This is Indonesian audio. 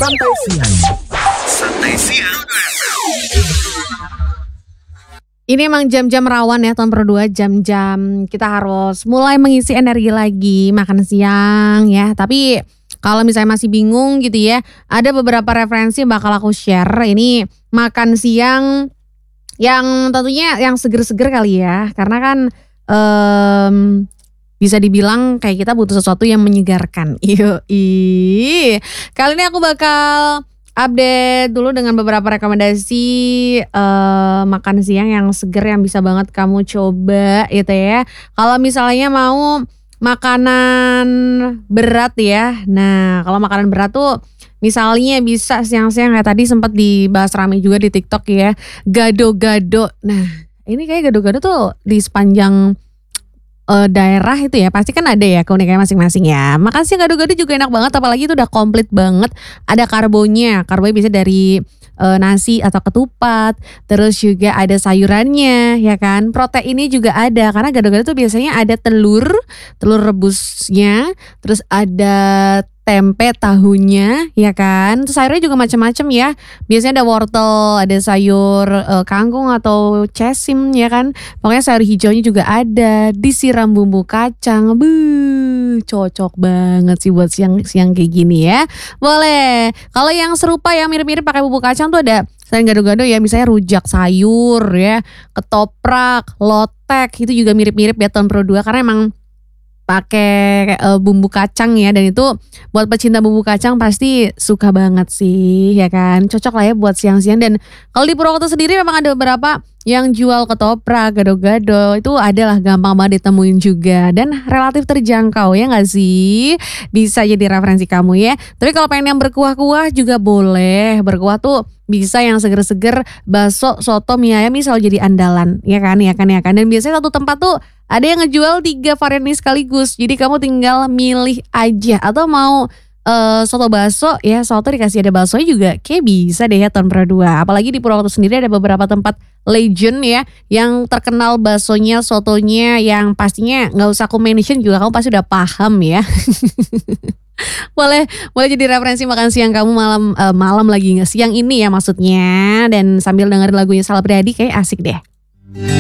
Santai Siang. Santai Siang. Ini emang jam-jam rawan ya tahun berdua, jam-jam kita harus mulai mengisi energi lagi makan siang ya. Tapi kalau misalnya masih bingung gitu ya, ada beberapa referensi bakal aku share. Ini makan siang yang tentunya yang seger-seger kali ya. Karena kan bisa dibilang kayak kita butuh sesuatu yang menyegarkan. Yoi. Kali ini aku bakal update dulu dengan beberapa rekomendasi makan siang yang seger yang bisa banget kamu coba gitu ya. Kalau misalnya mau makanan berat ya. Nah, kalau makanan berat tuh misalnya bisa siang-siang kayak tadi sempat dibahas rame juga di TikTok ya. Gado-gado. Nah, ini kayak gado-gado tuh di sepanjang daerah itu ya pasti kan ada ya keunikannya masing-masing ya. Makan siang gado-gado juga enak banget, apalagi itu udah komplit banget. Ada karbonya bisa dari nasi atau ketupat, terus juga ada sayurannya ya kan. Proteinnya juga ada karena gado-gado tuh biasanya ada telur rebusnya, terus ada tempe tahunya ya kan. Terus sayurnya juga macam-macam ya. Biasanya ada wortel, ada sayur kangkung atau cesim ya kan. Pokoknya sayur hijaunya juga ada, disiram bumbu kacang. Cocok banget sih buat siang-siang kayak gini ya. Boleh. Kalau yang serupa yang mirip-mirip pakai bumbu kacang tuh ada selain gado-gado ya, misalnya rujak sayur ya, ketoprak, lotek, itu juga mirip-mirip ya tahun pro 2 karena emang pakai bumbu kacang ya, dan itu buat pecinta bumbu kacang pasti suka banget sih ya kan. Cocok lah ya buat siang-siang. Dan kalau di Purwokerto sendiri memang ada beberapa yang jual ketoprak, gado-gado, itu adalah gampang banget ditemuin juga dan relatif terjangkau ya gak sih. Bisa jadi referensi kamu ya. Tapi kalau pengen yang berkuah-kuah juga boleh. Berkuah tuh bisa yang seger-seger, bakso, soto, mie ayam ini selalu jadi andalan ya kan. Dan biasanya satu tempat tuh ada yang ngejual 3 varian ini sekaligus. Jadi kamu tinggal milih aja. Atau mau soto bakso ya, soto dikasih ada baksonya juga kayak bisa deh ya tahun pro 2. Apalagi di Purwokerto sendiri ada beberapa tempat legend ya yang terkenal baksonya, sotonya, yang pastinya gak usah aku mention juga kamu pasti udah paham ya. Boleh jadi referensi makan siang kamu malam lagi siang ini ya maksudnya. Dan sambil dengerin lagunya Sal Priadi kayak asik deh.